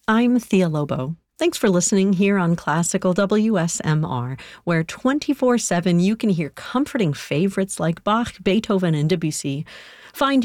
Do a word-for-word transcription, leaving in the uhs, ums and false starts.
I'm Thea Lobo. Thanks for listening here on Classical W S M R, where twenty-four seven you can hear comforting favorites like Bach, Beethoven, and Debussy. Find